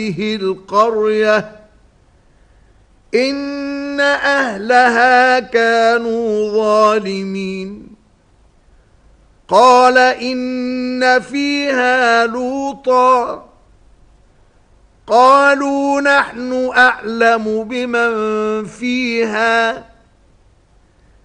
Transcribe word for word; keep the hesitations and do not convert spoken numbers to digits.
هذه القرية إن أهلها كانوا ظالمين قال إن فيها لوطا قالوا نحن أعلم بمن فيها